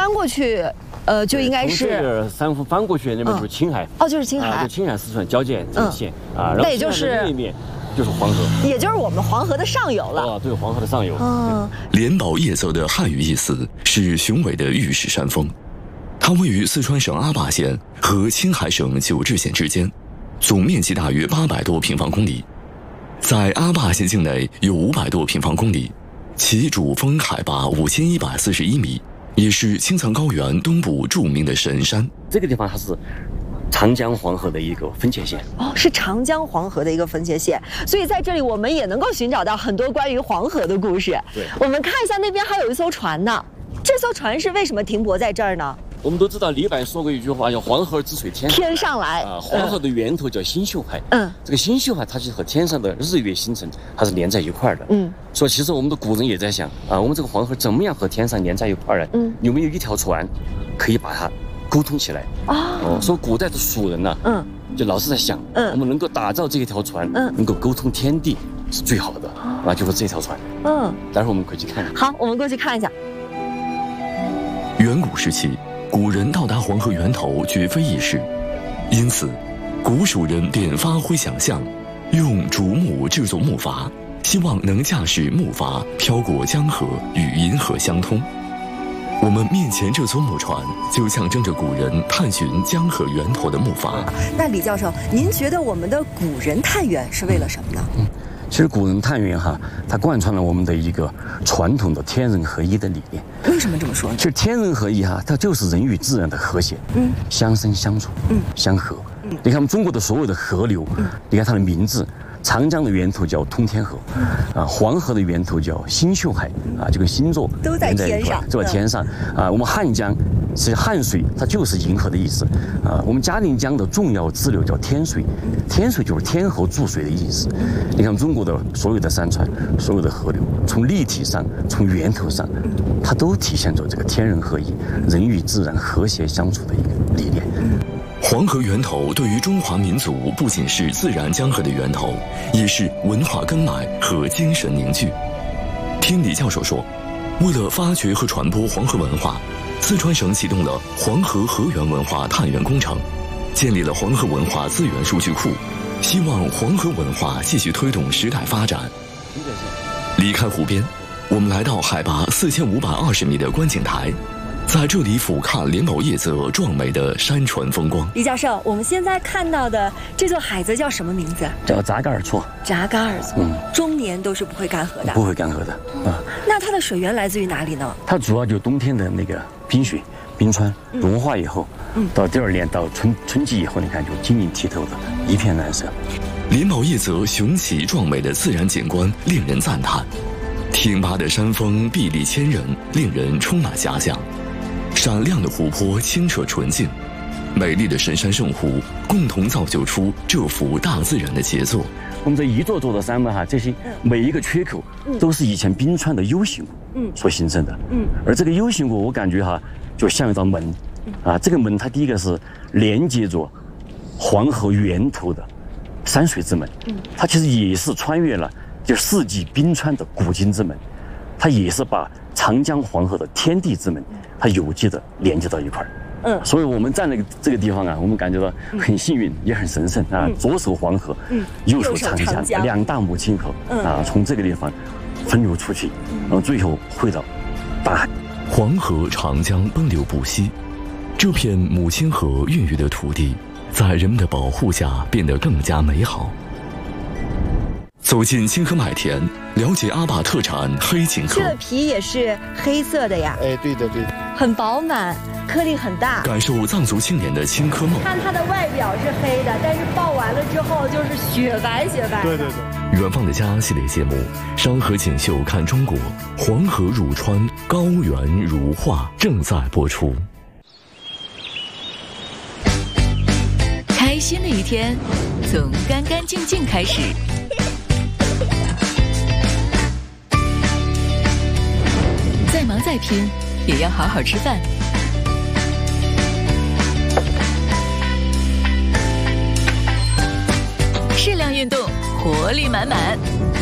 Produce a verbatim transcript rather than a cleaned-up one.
翻过去，呃，就应该是这个山峰翻过去，那边就是青海。 哦，就是青海， 啊，就青海四川交界这一线啊。 那也就是另一面就是黄河， 也就是我们黄河的上游了。 啊，对，黄河的上游。 嗯， 莲宝叶泽的汉语意思是雄伟的玉石山峰，它位于四川省阿坝县和青海省九治县之间，总面积大约八百多平方公里。在阿坝县境内有五百多平方公里，其主峰海拔五千一百四十一米，也是青藏高原东部著名的神山。 这个地方它是长江黄河的一个分界线。 哦，是长江黄河的一个分界线，所以在这里我们也能够寻找到很多关于黄河的故事。 对， 我们看一下那边还有一艘船呢，这艘船是为什么停泊在这儿呢？ 我们都知道李白说过一句话，叫黄河之水天天上来啊。黄河的源头叫星宿海， 嗯， 这个星宿海它是和天上的日月星辰它是连在一块儿的， 嗯， 所以其实我们的古人也在想啊，我们这个黄河怎么样和天上连在一块儿呢？嗯，有没有一条船可以把它沟通起来？哦，说古代的蜀人呢，嗯，就老是在想，嗯，我们能够打造这一条船，嗯，能够沟通天地是最好的，啊，就是这条船，嗯，待会儿我们可以去看看。 好，我们过去看一下。 远古时期，古人到达黄河源头绝非易事，因此，古蜀人便发挥想象，用竹木制作木筏，希望能驾驶木筏飘过江河，与银河相通。我们面前这艘木船，就象征着古人探寻江河源头的木筏。 那李教授，您觉得我们的古人探源是为了什么呢？ 嗯，其实古人探源哈，它贯穿了我们的一个传统的天人合一的理念。 为什么这么说呢？ 其实天人合一哈，它就是人与自然的和谐，嗯，相生相处，嗯，相合。嗯，你看我们中国的所有的河流，嗯，你看它的名字。长江的源头叫通天河，啊，黄河的源头叫星宿海，啊，就跟星座都在天上， 就在天上，啊，我们汉江是汉水，它就是银河的意思，啊，我们嘉陵江的重要支流叫天水，天水就是天候注水的意思。你看中国的所有的山川，所有的河流，从立体上，从源头上，它都体现着这个天人合一、人与自然和谐相处的一个理念。 黄河源头对于中华民族不仅是自然江河的源头，也是文化根脉和精神凝聚。听李教授说，为了发掘和传播黄河文化，四川省启动了黄河河源文化探源工程，建立了黄河文化资源数据库，希望黄河文化继续推动时代发展。离开湖边，我们来到海拔四千五百二十米的观景台，在这里俯瞰莲宝叶泽壮美的山川风光。 李教授，我们现在看到的这座海泽叫什么名字？ 叫扎嘎尔措。 扎嘎尔措，嗯，终年都是不会干涸的。 不会干涸的啊。 那它的水源来自于哪里呢？ 它主要就冬天的那个冰雪、冰川融化以后，嗯，到第二年到春春季以后，你看就晶莹剔透的一片蓝色。 莲宝叶泽雄奇壮美的自然景观令人赞叹，挺拔的山峰壁立千人，令人充满遐想。闪亮的湖泊清澈纯净，美丽的神山圣湖共同造就出这幅大自然的杰作。我们这一座座的山脉哈，这些每一个缺口都是以前冰川的 U 型谷所形成的。嗯，而这个 U 型谷，我感觉哈，就像一道门，啊，这个门它第一个是连接着黄河源头的山水之门，它其实也是穿越了就世纪冰川的古今之门，它也是把长江黄河的天地之门，它有机的连接到一块儿。嗯，所以我们站在这个地方啊，我们感觉到很幸运，也很神圣啊。左手黄河，嗯，右手长江，两大母亲河啊，从这个地方分流出去，然后最后汇到大海。 黄河、长江奔流不息，这片母亲河孕育的土地，在人们的保护下变得更加美好。走进清河麦田，了解阿坝特产黑锦河。 这个皮也是黑色的呀？ 哎，对的对的， 很饱满，颗粒很大。 感受藏族青年的青稞梦。 看它的外表是黑的，但是爆完了之后就是雪白雪白。 对对对。 远方的家系列节目《山河锦绣看中国》，黄河入川，高原如画正在播出。 开心的一天，从干干净净开始。再忙再拼，也要好好吃饭。适量运动，活力满满。